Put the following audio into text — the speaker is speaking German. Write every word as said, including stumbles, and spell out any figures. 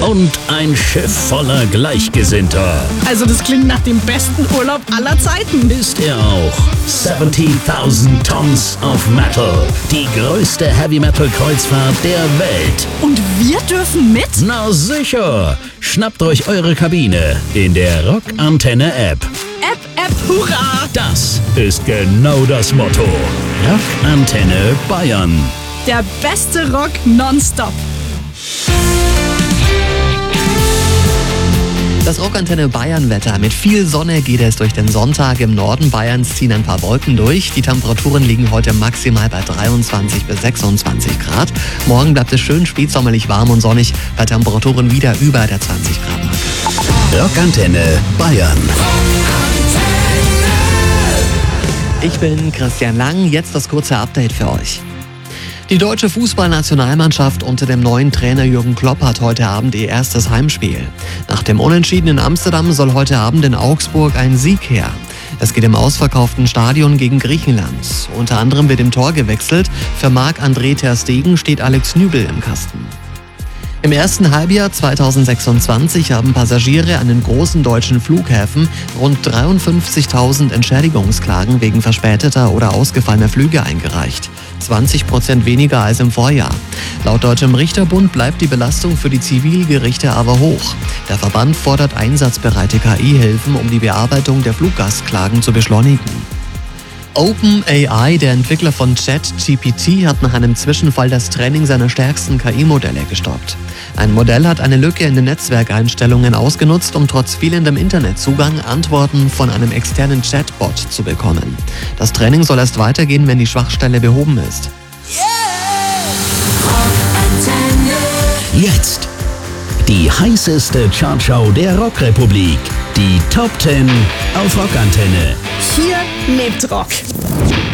und ein Schiff voller Gleichgesinnter. Also das klingt nach dem besten Urlaub aller Zeiten. Ist er auch. siebzigtausend Tons of Metal. Die größte Heavy-Metal-Kreuzfahrt der Welt. Und wir dürfen mit? Na sicher. Schnappt euch eure Kabine in der Rockantenne-App. App, App, hurra! Das ist genau das Motto. Rockantenne Bayern. Der beste Rock nonstop. Das Rockantenne Bayern-Wetter. Mit viel Sonne geht es durch den Sonntag. Im Norden Bayerns ziehen ein paar Wolken durch. Die Temperaturen liegen heute maximal bei dreiundzwanzig bis sechsundzwanzig Grad. Morgen bleibt es schön spätsommerlich warm und sonnig bei Temperaturen wieder über der zwanzig Grad Marke. Rockantenne Bayern. Ich bin Christian Lang. Jetzt das kurze Update für euch. Die deutsche Fußballnationalmannschaft unter dem neuen Trainer Jürgen Klopp hat heute Abend ihr erstes Heimspiel. Nach dem Unentschieden in Amsterdam soll heute Abend in Augsburg ein Sieg her. Es geht im ausverkauften Stadion gegen Griechenland. Unter anderem wird im Tor gewechselt. Für Marc-André ter Stegen steht Alex Nübel im Kasten. Im ersten Halbjahr zweitausendsechsundzwanzig haben Passagiere an den großen deutschen Flughäfen rund dreiundfünfzigtausend Entschädigungsklagen wegen verspäteter oder ausgefallener Flüge eingereicht. zwanzig Prozent weniger als im Vorjahr. Laut Deutschem Richterbund bleibt die Belastung für die Zivilgerichte aber hoch. Der Verband fordert einsatzbereite K I-Hilfen, um die Bearbeitung der Fluggastklagen zu beschleunigen. OpenAI, der Entwickler von ChatGPT, hat nach einem Zwischenfall das Training seiner stärksten K I-Modelle gestoppt. Ein Modell hat eine Lücke in den Netzwerkeinstellungen ausgenutzt, um trotz fehlendem Internetzugang Antworten von einem externen Chatbot zu bekommen. Das Training soll erst weitergehen, wenn die Schwachstelle behoben ist. Jetzt die heißeste Chartshow der Rockrepublik. Die Top zehn auf Rockantenne. Hier lebt Rock.